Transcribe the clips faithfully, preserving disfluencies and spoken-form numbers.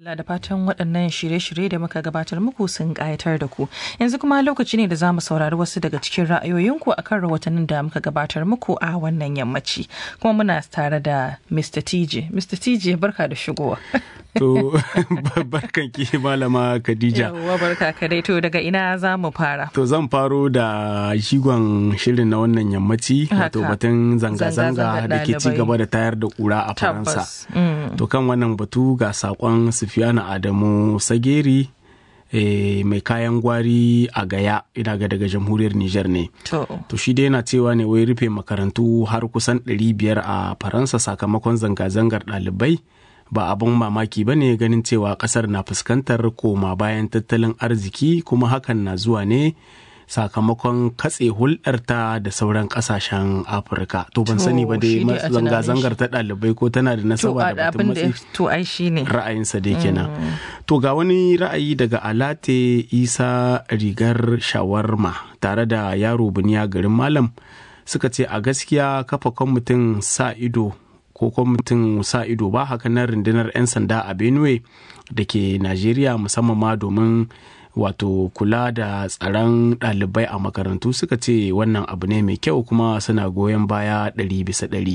da fatan waɗannan shirye-shirye da muka gabatar muku sun ƙayatar da ku. Yanzu kuma lokaci ne da za mu saurari wasu daga cikin ra'ayoyinku akan rahotannin da muka gabatar muku a wannan yammaci. Kuma muna tare da Mister T J. Mister T J, barka da shigowa. To barkan ki malama Khadija. Yawwa, barka ka dai. To daga ina za mu fara? To zan faro da shigon shirin na wannan yammaci, wato batun zanga-zanga da ke ci gaba da tayar da kura a Faransa. To kan wannan batu ga sakon Sufiyana Adamu Sageri e, mai kayan gwari a Gaya, ina ga daga jamhuriyar Nijar ne. To shi dai yana cewa ne wai rufe makarantu har kusan ɗari biyar a Faransa sakamakon zanga-zangar ɗalibai ba abin mamaki ba ne, ganin cewa ƙasar na fuskantar koma bayan tattalin arziki, kuma hakan na zuwa ne sakamakon katse hulɗarta da sauran ƙasashen Afirka. To ban sani ba dai zanga-zangar ta ɗalibai ko tana da nasaba da batun matsi. To ai shi ne ra'ayinsa dai kenan. To ga wani ra'ayi daga Alate Isa Rigar Shawarma tare da yaro Buniya garin Malam, suka ce a gaskiya kafa kwamitin sa ido ko kwamitin sa ido ba haka na rundunar 'yan sanda a Benue da ke Najeriya, musamman ma domin wato kula da tsaron ɗalibai a makarantu, suka ce wannan abu ne mai kyau kuma suna goyon baya ɗari bisa ɗari.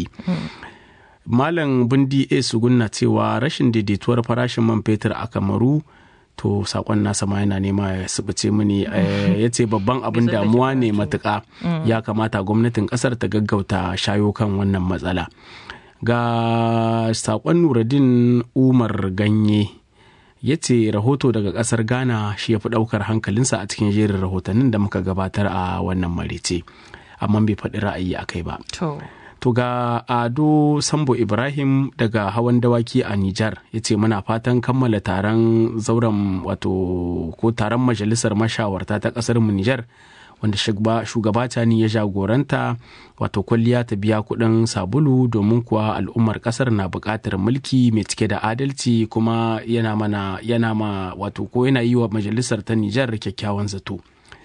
Malam Bundi A Sugunna cewa rashin daidaituwar farashin man fetur a Kamaru, to sakon nasa ma yana nema ya subuce mini, ya ce babban abin damuwa ne matuƙa, ya kamata gwamnatin ƙasar ta gaggauta shayo kan wannan matsala. Ga sakon Nuruddin Umar Ganye, ya ce rahoto daga kasar Ghana shi ya fi daukar hankalinsa a cikin jerin rahotannin da muka gabatar a wannan marice, amma bai faɗi ra'ayi a kai ba. To ga Ado Sambo Ibrahim daga Hawan Dawaki a Nijar, ya ce muna fatan kammala taron zauren wato ko taron majalisar mashawarta ta kasar mu Nijar, wanda shugaba Tani ya jagoranta, wato kwalliya ta biya kuɗin sabulu, domin kuwa al'ummar ƙasar na buƙatar mulki mai cike da adalci, kuma yana mana yana ma wato ko yana yi wa majalisar ta Nijar kyakkyawan zato.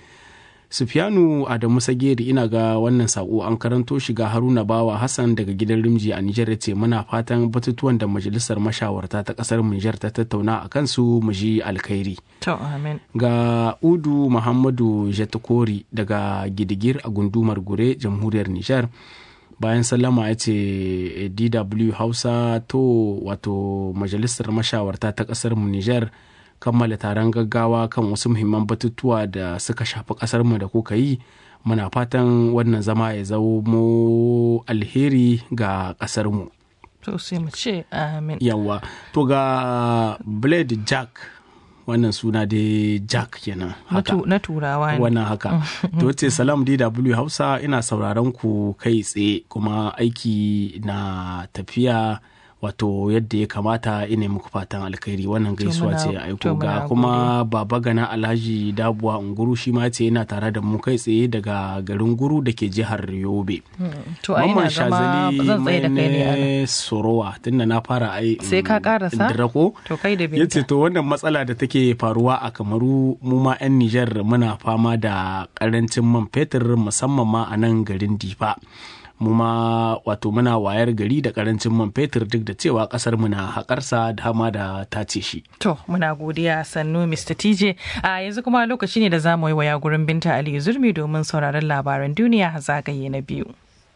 Sufiyanu Adamu Sageri, ina ga wannan sako an karanto shi ga Haruna Bawa Hassan daga gidan Rimji a Nijar, ya ce muna fatan batutuwan da majalisar mashawarta ta kasar Nijar ta tattauna a kansu mu ji alkhairi. To amin. Ga Udu Muhammadu Jatakori daga Gidigir a gundumar Gure, jamhuriyar Nijar, bayan sallama ya ce D W Hausa, to wato majalisar mashawarta ta kasar Nijar kammala taron gaggawa kan wasu muhimman batutuwa da suka shafi ƙasarmu da kuka yi, muna fatan wannan zama ya zamo alheri ga ƙasarmu. To sai mu ce amin. Yawwa, to ga Blade Jack, wannan suna dai Jack kenan haka na turawa ne wannan haka. To ce salam D W Hausa, ina sauraron ku kai tsaye kuma aiki na tafiya wato yadda ya kamata, ina muku fatan alkhairi. Wannan gaisuwa ce aiko. Ga kuma Baba Gana Alhaji Dabuwa Unguru, shi ma ce yana tare da mu kai tsaye daga garin Guru da ke jihar Yobe. To ai na gama zan tsaye da kai ne Sorowa, tunda na fara ai sai ka karasa Drako. To kai da binta, yace to wannan matsala da take faruwa a Kamaru, mu ma 'yan Nijar muna fama da karancin man fetur, musamman ma a nan garin Difa. mu ma wato muna wayar gari da karancin man fetur, duk da cewa kasar mu na haƙarsa da hama da tace shi. To muna godiya sannu Mister T J. A yanzu kuma lokaci ne da za mu yi waya gurin Binta Ali Zurmi domin sauraron labaran duniya zagaye na biyu.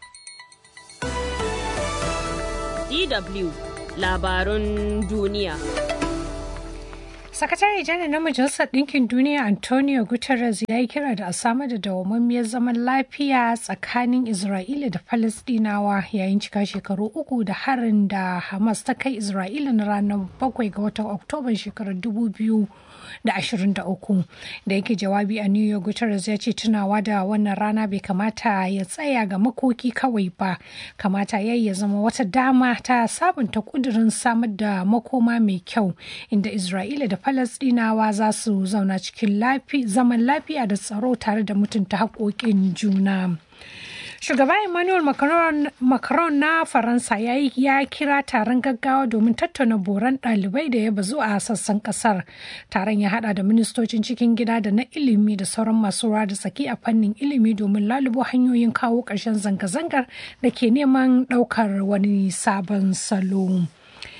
D W labarun duniya. Sakatare janar na Majalisar Ɗinkin Duniya Antonio Guterres ya yi kira da a samar da dawwammamiyar zaman lafiya tsakanin Isra'ila da Falasɗinawa yayin cika shekaru uku da harin da Hamas ta kai Isra'ila na ranar bakwai ga watan Oktoban shekarar dubu biyu da ashirin da uku. Da yake jawabi a New York, Guterres ya ce tunawa da wannan rana bai kamata ya tsaya ga makoki kawai ba, kamata ya ya zama wata dama ta sabunta kudirin samar da makoma mai kyau inda Isra'ila da Falasɗinawa za su zauna cikin zaman lafiya da tsaro tare da mutunta haƙoƙin juna. Shugaba Emmanuel Macron, Macron na Faransa ya, ya kira taron gaggawa domin tattauna boran ɗalibai da ya bazu a sassan ƙasar. Taron ya hada da ministocin cikin gida da na ilimi da sauran masu ruwa da tsaki a fannin ilimi domin lalubo hanyoyin kawo ƙarshen zanga-zangar da ke neman ɗaukar wani sabon salo.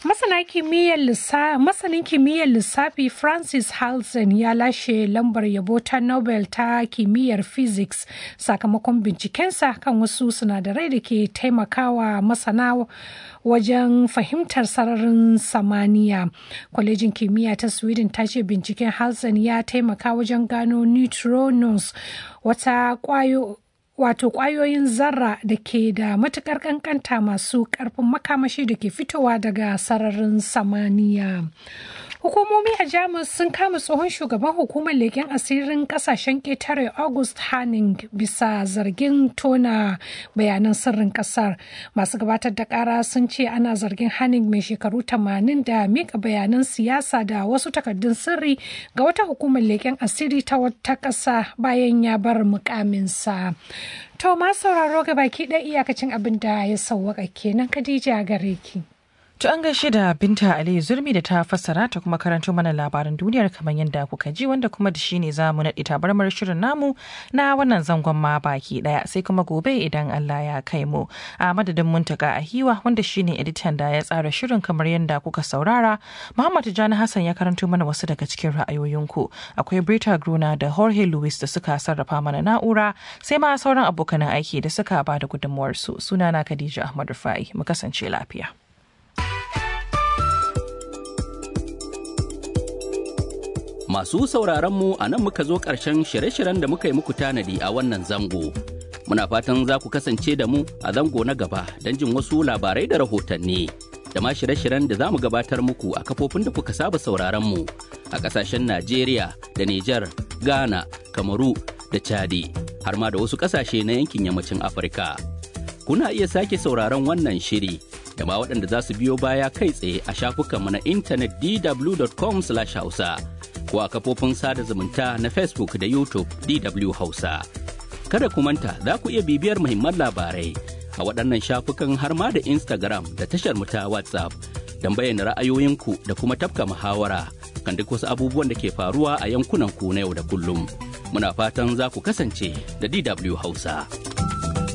Masana kimiyyar masanin kimiyyar lissafi Francis Halsen ya lashe lambar yabo ta Nobel ta kimiyyar physics sakamakon bincikensa kan wasu sinadarai da ke taimakawa masana wajen fahimtar sararin samaniya. Kwalejin kimiyya ta Sweden ta ce binciken Halsen ya taimaka wajen gano neutrinos, wata kwayo wato kwayoyin zarra da ke da matukar kankanta masu karfin makamashi da ke fitowa daga sararin samaniya. Hukumomi a Jamus sun kama tsohon shugaban hukumar leƙen asirin ƙasashen ƙetare August Hanning bisa zargin tona bayanan sirrin ƙasar. Masu gabatar da ƙara sun ce ana zargin Hanning mai shekaru tamanin da mika bayanan siyasa da wasu takardun sirri ga wata hukumar leƙen asiri ta wata ƙasa bayan ya bar mukaminsa. To ma sauraro ga baki ɗaya iyakacin abin da ya sauwaka kenan. Khadija gare ki. To an gaishe da Binta Aliyu Zurmi da ta fassara ta kuma karanto mana labaran duniyar kamar yadda kuka ji, wanda kuma da shi ne za mu naɗe tabarmar shirin namu na wannan zangon ma baki ɗaya, sai kuma gobe idan Allah ya kai mu. A madadin Muntaka Ahiwa wanda shi ne editan da ya tsara shirin kamar yadda kuka saurara, Muhammad Tijjani Hassan ya karanto mana wasu daga cikin ra'ayoyinku. Akwai Brita Gruna da Jorge Luis da suka sarrafa mana na'ura, sai ma sauran abokan aiki da suka ba da gudunmuwarsu. Sunana Khadija Ahmad Rufai, mu kasance lafiya. Masu sauraron mu a nan muka zo ƙarshen shirye-shiryen da muka yi muku tanadi a wannan zango. Muna fatan za ku kasance da mu a zango na gaba don jin wasu labarai da rahotanni. Da ma shirye-shiryen da za mu gabatar muku a kafofin da kuka saba sauraron mu a ƙasashen Najeriya da Nijar, Ghana, Kamaru da Chadi, har ma da wasu ƙasashe na yankin yammacin Afirka. Kuna iya sake sauraron wannan shiri da ma waɗanda za su biyo baya kai tsaye a shafukanmu na intanet d w dot com slash hausa. ko a kafofin sada zumunta na Facebook da YouTube D W Hausa. Kada ku manta za ku iya bibiyar muhimman labarai a waɗannan shafukan har ma da Instagram da tashar mu ta WhatsApp don bayyana ra'ayoyinku da kuma tafka muhawara kan duk wasu abubuwan da ke faruwa a yankunan ku na yau da kullum. Muna fatan za ku kasance da D W Hausa.